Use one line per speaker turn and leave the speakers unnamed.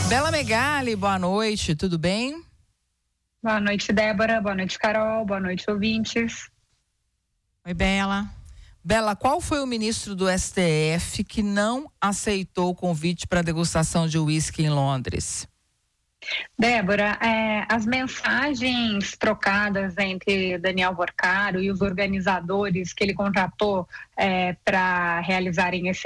Bela Megali, boa noite, tudo bem?
Boa noite, Débora. Boa noite, Carol. Boa noite, ouvintes.
Oi, Bela.
Bela, qual foi o ministro do STF que não aceitou o convite para degustação de uísque em Londres?
Débora, as mensagens trocadas entre Daniel Vorcaro e os organizadores que ele contratou para realizarem esse